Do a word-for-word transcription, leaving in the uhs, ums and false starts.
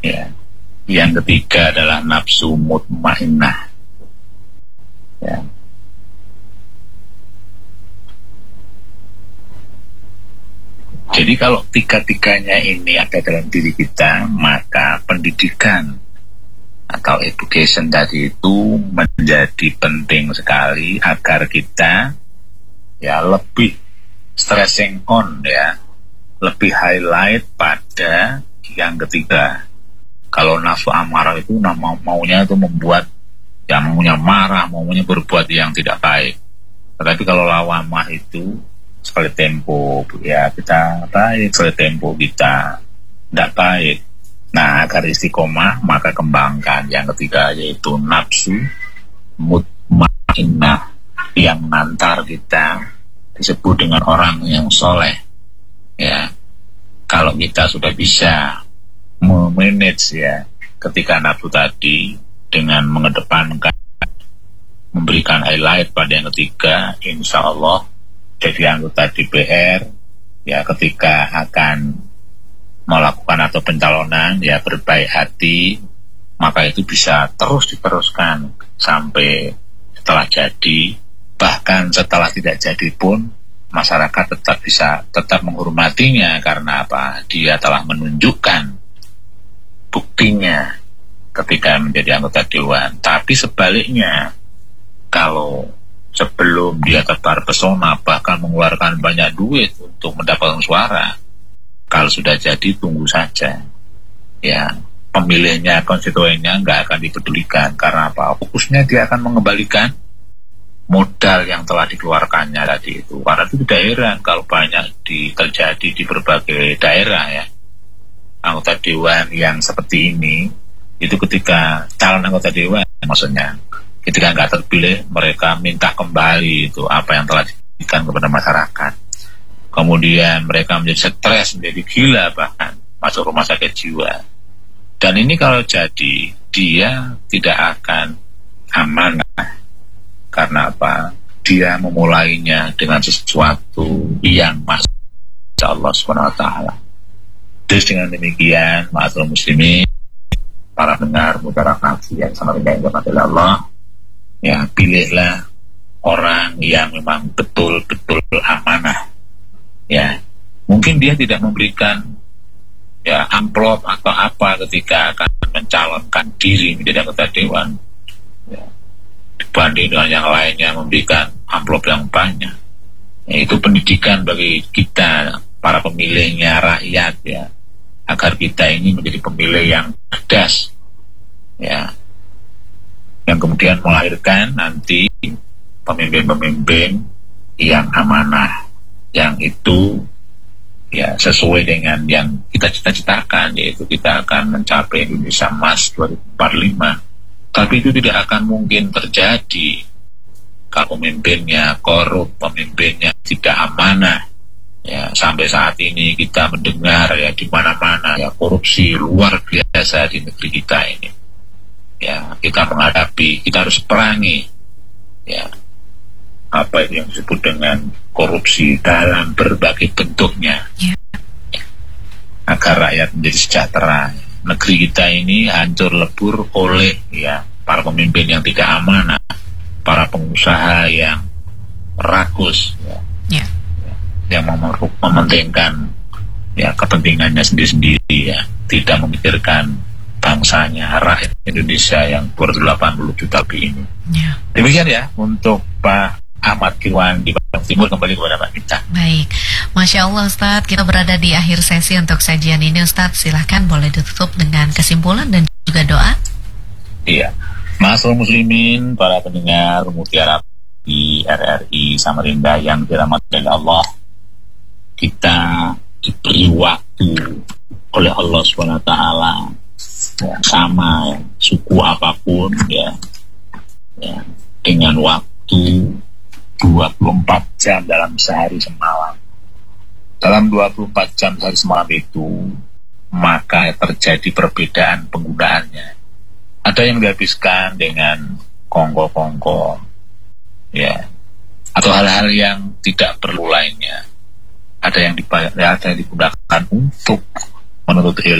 Ya. Yang ketiga adalah nafsu mutmainnah. Ya. Jadi kalau tiga-tiganya ini ada dalam diri kita, maka pendidikan atau education tadi itu menjadi penting sekali agar kita ya lebih stressing on, ya, lebih highlight pada yang ketiga. Kalau nafsu amarah itu mau maunya itu membuat, ya maunya marah, maunya berbuat yang tidak baik. Tetapi kalau lawamah itu sekali tempo, ya kita baik, sekali tempo kita tidak baik. Nah, agar istiqomah maka kembangkan yang ketiga, yaitu nafsu mutmainnah, yang nantar kita disebut dengan orang yang soleh. Ya, kalau kita sudah bisa memanage ya ketika nafsu tadi dengan mengedepankan, memberikan highlight pada yang ketiga, insya Allah jadi anggota D P R ya ketika akan melakukan atau pencalonan ya berbaik hati, maka itu bisa terus diteruskan sampai setelah jadi, bahkan setelah tidak jadi pun masyarakat tetap bisa tetap menghormatinya. Karena apa? Dia telah menunjukkan buktinya ketika menjadi anggota dewan. Tapi sebaliknya, kalau sebelum dia tebar pesona bahkan mengeluarkan banyak duit untuk mendapatkan suara, kalau sudah jadi tunggu saja, ya pemilihnya, konstituennya nggak akan dipedulikan. Karena apa? Fokusnya dia akan mengembalikan modal yang telah dikeluarkannya tadi itu. Karena itu tidak heran kalau banyak di, terjadi di berbagai daerah ya, anggota dewan yang seperti ini itu ketika calon anggota dewan, maksudnya ketika nggak terpilih, mereka minta kembali itu apa yang telah diberikan kepada masyarakat. Kemudian mereka menjadi stres, menjadi gila, bahkan masuk rumah sakit jiwa. Dan ini kalau jadi, dia tidak akan amanah. Karena apa? Dia memulainya dengan sesuatu yang masya Allah subhanahu wa ta'ala. Terus dengan demikian, ma'asyiral muslimin, para pendengar mutiara kasih yang sangat indah kepada Allah, ya pilihlah orang yang memang betul-betul amanah. Ya, mungkin dia tidak memberikan ya amplop atau apa ketika akan mencalonkan diri menjadi anggota dewan, ya, dibanding dengan yang lainnya memberikan amplop yang banyak. Ya, itu pendidikan bagi kita, para pemilihnya, rakyat, ya, agar kita ini menjadi pemilih yang cerdas, ya, yang kemudian melahirkan nanti pemimpin-pemimpin yang amanah, yang itu ya sesuai dengan yang kita cita-citakan, yaitu kita akan mencapai Indonesia Emas dua ribu empat puluh lima. Tapi itu tidak akan mungkin terjadi kalau pemimpinnya korup, pemimpinnya tidak amanah. Ya, sampai saat ini kita mendengar ya di mana-mana ya korupsi luar biasa di negeri kita ini. Ya, kita menghadapi, kita harus perangi ya apa yang disebut dengan korupsi dalam berbagai bentuknya, yeah, agar rakyat menjadi sejahtera. Negeri kita ini hancur lebur oleh ya para pemimpin yang tidak amanah, para pengusaha yang rakus, ya, yeah, yang mem- mementingkan ya kepentingannya sendiri-sendiri, ya, tidak memikirkan bangsanya, rakyat Indonesia yang dua ratus delapan puluh juta lebih ini. Yeah. Demikian ya untuk Pak Ahmad Kirwan di Bandung Timur. Kembali kepada Pak Kita. Baik, Masya Allah Ustadz, kita berada di akhir sesi untuk sajian ini. Ustadz, silahkan boleh ditutup dengan kesimpulan dan juga doa. Iya, Ma'asyiral muslimin, para pendengar Mutiara di R R I Samarinda yang dirahmati oleh Allah, kita diberi waktu oleh Allah subhanahu wa taala, ya, sama ya, suku apapun ya, ya dengan waktu dua puluh empat jam dalam sehari semalam. Dalam dua puluh empat jam sehari semalam itu, maka terjadi perbedaan penggunaannya. Ada yang dihabiskan dengan kongko-kongko, ya, atau hal-hal yang tidak perlu lainnya. Ada yang dibayar, ada yang digunakan untuk menuntut ilmu.